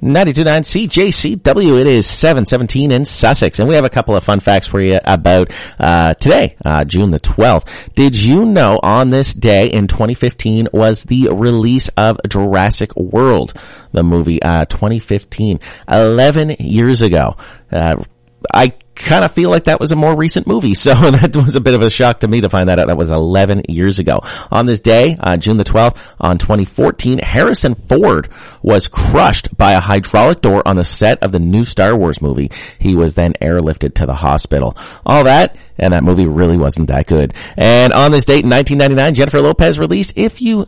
92.9 CJCW. It is 7:17 in Sussex, and we have a couple of fun facts for you about today, June the 12th. Did you know on this day in 2015 was the release of Jurassic World, the movie 2015, 11 years ago. I kind of feel like that was a more recent movie, so that was a bit of a shock to me to find that out. That was 11 years ago. On this day, June the 12th, on 2014, Harrison Ford was crushed by a hydraulic door on the set of the new Star Wars movie. He was then airlifted to the hospital. All that, and that movie really wasn't that good. And on this date in 1999, Jennifer Lopez released If You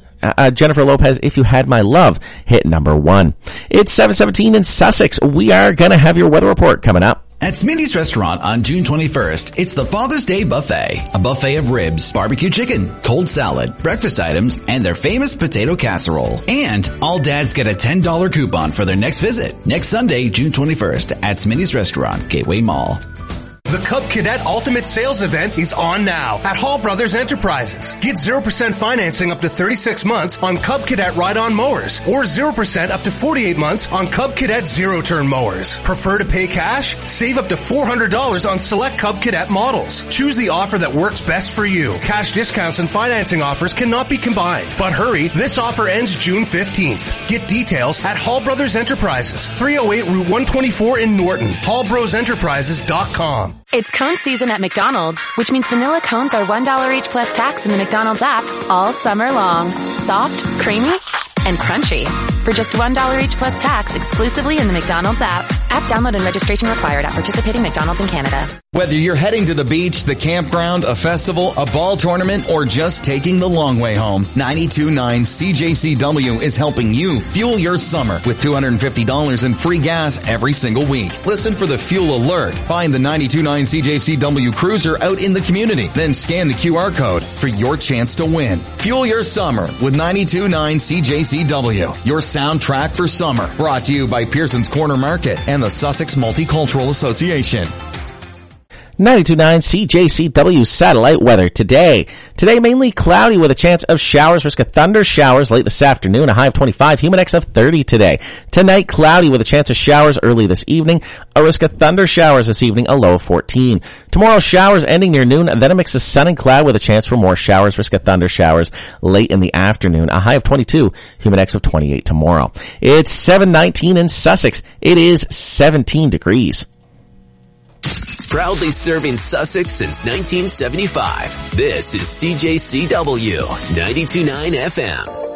Had My Love, hit number 1. It's 7:17 in Sussex. We are gonna have your weather report coming up. At Smitty's Restaurant on June 21st, it's the Father's Day Buffet. A buffet of ribs, barbecue chicken, cold salad, breakfast items, and their famous potato casserole. And all dads get a $10 coupon for their next visit. Next Sunday, June 21st at Smitty's Restaurant, Gateway Mall. The Cub Cadet Ultimate Sales Event is on now at Hall Brothers Enterprises. Get 0% financing up to 36 months on Cub Cadet ride-on mowers or 0% up to 48 months on Cub Cadet zero-turn mowers. Prefer to pay cash? Save up to $400 on select Cub Cadet models. Choose the offer that works best for you. Cash discounts and financing offers cannot be combined. But hurry, this offer ends June 15th. Get details at Hall Brothers Enterprises, 308 Route 124 in Norton. HallBrosEnterprises.com. It's cone season at McDonald's, which means vanilla cones are $1 each plus tax in the McDonald's app all summer long. Soft, creamy, and crunchy. For just $1 each plus tax exclusively in the McDonald's app. App download and registration required at participating McDonald's in Canada. Whether you're heading to the beach, the campground, a festival, a ball tournament, or just taking the long way home, 92.9 CJCW is helping you fuel your summer with $250 in free gas every single week. Listen for the fuel alert. Find the 92.9 CJCW cruiser out in the community. Then scan the QR code for your chance to win. Fuel your summer with 92.9 CJCW. Your soundtrack for summer. Brought to you by Pearson's Corner Market and the Sussex Multicultural Association. 92.9 CJCW satellite weather today. Today mainly cloudy with a chance of showers, risk of thunder showers late this afternoon, a high of 25, humid index of 30 today. Tonight cloudy with a chance of showers early this evening, a risk of thunder showers this evening, a low of 14. Tomorrow showers ending near noon, and then a mix of sun and cloud with a chance for more showers, risk of thunder showers late in the afternoon, a high of 22, humid index of 28 tomorrow. It's 7:19 in Sussex. It is 17 degrees. Proudly serving Sussex since 1975. This is CJCW 92.9 FM.